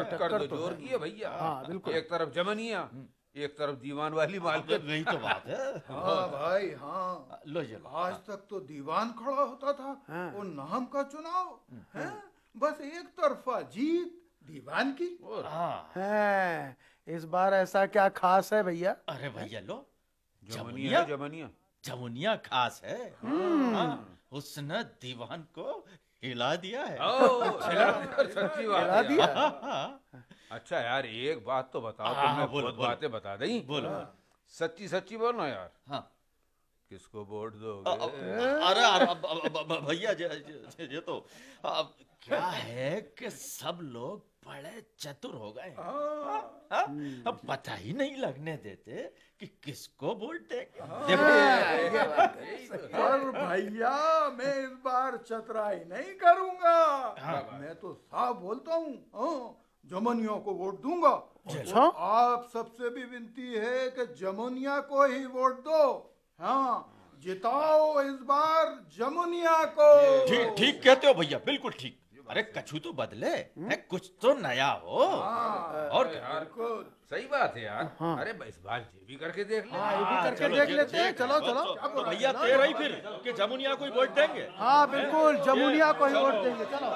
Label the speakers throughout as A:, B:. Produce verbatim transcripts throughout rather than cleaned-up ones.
A: टक्कर
B: कर दो
A: तो
B: जोर
A: है।
B: की है भैया।
A: हाँ, बिल्कुल।
B: एक तरफ जमनिया, एक तरफ दीवान वाली मालकिन।
C: वही तो बात है।
D: हाँ भाई हाँ,
C: लो ये लो।
D: आज तक तो दीवान खड़ा होता था
A: हाँ।
D: वो नाम का चुनाव है, बस एक तरफा जीत दीवान की।
C: हाँ,
A: है, इस बार ऐसा क्या खास है भैया?
C: अरे भैया लो,
B: जमनिया है, जमनिया।
C: जमुनिया खास है। हाँ, उसने दीवान को हिला दिया है।
B: ओ, सच्ची बात
A: हिला
B: है
A: दिया?
B: यार।
C: हाँ, हाँ,
B: अच्छा यार, एक बात तो बताओ,
C: हाँ,
B: तुमने
C: बोलो,
B: बहुत
C: बोलो।
B: बातें बता दी।
C: बोलो।
B: सच्ची सच्ची बोलो यार,
C: हाँ।
B: किसको वोट
C: अ-
B: दोगे?
C: अ- अरे अरे, अब- अब- अब- अब- भैया ये ये- ये तो अब क्या है कि सब लोग बड़े चतुर हो गए हैं। हाँ? अब पता ही नहीं लगने देते कि किसको वोट देंगे। देखो,
D: पर भैया मैं इस बार चतराई नहीं करूंगा, मैं तो साफ बोलता हूँ, हाँ, जमुनिया को वोट दूंगा।
A: अच्छा?
D: और आप सबसे भी विनती है कि जमुनिया को ही वोट दो। हाँ, जिताओ इस बार जमुनिया को।
C: ठीक ठीक कहते हो भैया, बिल्कुल ठीक। अरे कछु तो बदले है, कुछ तो नया हो। और
B: यार सही बात है यार। अरे इस बार ये भी करके देख ले।
A: हाँ, ये भी करके
C: चलो,
A: देख
C: ये-
A: लेते हैं।
C: ये-
A: चलो
C: तो-
A: चलो।
C: तो- तो भैया तेरा ही फिर कि जमुनिया को ही वोट देंगे।
A: हाँ बिल्कुल, जमुनिया को ही
C: चलो।
A: वोट देंगे। चलो।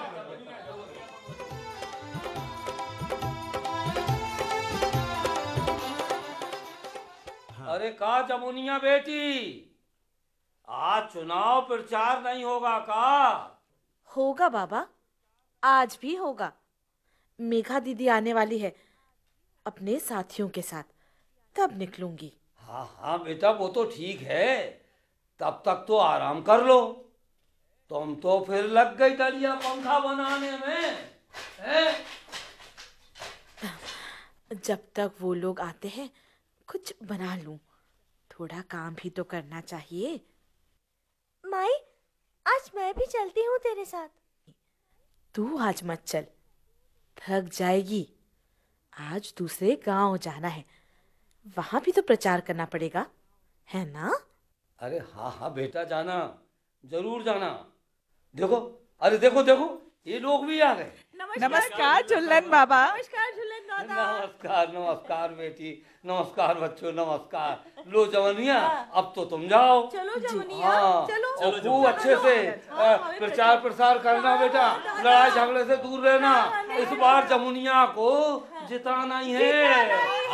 E: अरे का जमुनिया बेटी, आज चुनाव प्रचार नहीं होगा का?
F: होगा बाबा, आज भी होगा। मेघा दीदी आने वाली है अपने साथियों के साथ, तब निकलूंगी।
E: हाँ हाँ बेटा, वो तो ठीक है, तब तक तो आराम कर लो। तुम तो फिर लग गई दलिया पंखा बनाने में, हैं?
F: जब तक वो लोग आते हैं कुछ बना लूं, थोड़ा काम भी तो करना चाहिए।
G: माई, आज मैं भी चलती हूँ तेरे साथ।
F: तू आज मत चल, थक जाएगी। आज दूसरे गांव जाना है, वहां भी तो प्रचार करना पड़ेगा, है ना?
E: अरे हाँ हाँ बेटा, जाना, जरूर जाना। देखो, अरे देखो देखो, ये लोग भी आ गए।
F: नमस्कार झुल्लन बाबा।
E: नमस्कार नमस्कार बेटी, नमस्कार बच्चों, नमस्कार। लो जवनिया, अब तो तुम जाओ।
G: चलो जमुनिया,
E: हाँ,
G: चलो।
E: और खूब अच्छे से अ, प्रचार प्रसार करना बेटा, लड़ाई झगड़े से दूर रहना। इस बार जमुनिया को जिताना ही है।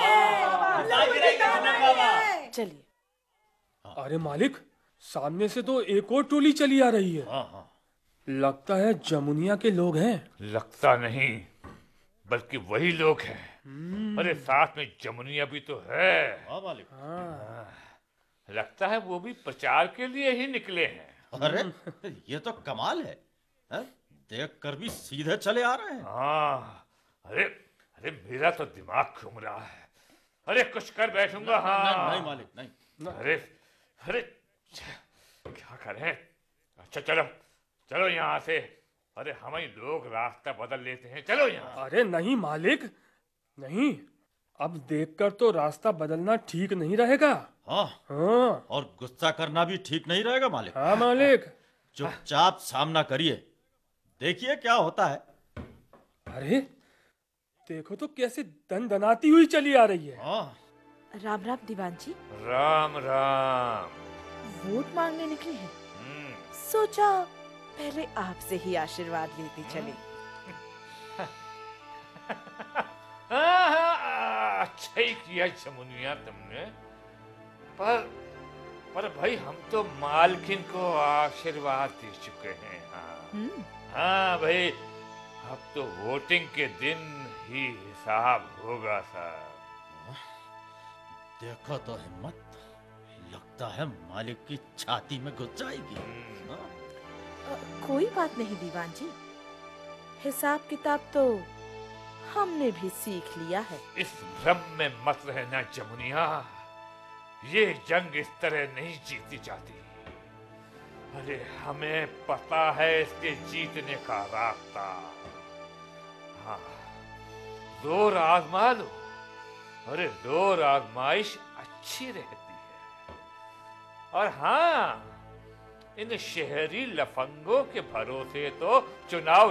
F: चलिए।
H: अरे मालिक, सामने से तो एक और टोली चली आ रही है।
C: हाँ हाँ,
H: लगता है जमुनिया के लोग हैं।
I: लगता नहीं, बल्कि वही लोग हैं। अरे साथ में जमुनिया भी तो है।
C: हाँ मालिक।
I: लगता है वो भी प्रचार के लिए ही निकले हैं।
C: अरे ये तो कमाल है, है? देख कर भी सीधे चले आ रहे हैं।
I: हाँ, अरे अरे मेरा तो दिमाग घूम रहा है। अरे कुछ कर बैठूंगा। हाँ
C: नहीं, नहीं मालिक नहीं।
I: अरे अरे क्या करें? अच्छा चलो चलो यहाँ से। अरे हम ही लोग रास्ता बदल लेते हैं, चलो यहाँ।
H: अरे नहीं मालिक, नहीं, अब देखकर तो रास्ता बदलना ठीक नहीं रहेगा।
C: हाँ,
H: हाँ
C: और गुस्सा करना भी ठीक नहीं रहेगा मालिक।
H: हाँ मालिक।
C: चुपचाप सामना करिए, देखिए क्या होता है।
H: अरे देखो तो कैसे दनदनाती हुई चली आ रही है।
C: हाँ,
F: राम राम दीवान जी,
I: राम राम।
F: वोट मांगने निकले हैं।
I: हम्म,
F: सोचा पहले आपसे ही आशीर्वाद लेते चले।
I: हाँ, हाँ, अच्छा ही किया जमुनिया तुमने। पर पर भाई हम तो मालकिन को आशीर्वाद दे चुके हैं। हाँ
F: हम्म,
I: हाँ भाई, अब तो वोटिंग के दिन ही हिसाब होगा साहब।
C: देखो तो हिम्मत, लगता है मालिक की छाती में घुस जाएगी।
I: हम्म,
C: हाँ?
F: अ, कोई बात नहीं दीवान जी, हिसाब किताब तो हमने भी सीख लिया है।
I: इस भ्रम में मत रहना जमुनिया, ये जंग इस तरह नहीं जीती जाती। अरे हमें पता है इसके जीतने का रास्ता। हाँ, जोर आजमा लो। अरे जोर आजमाइश अच्छी रहती है। और हाँ, इन शहरी लफंगों के भरोसे तो चुनाव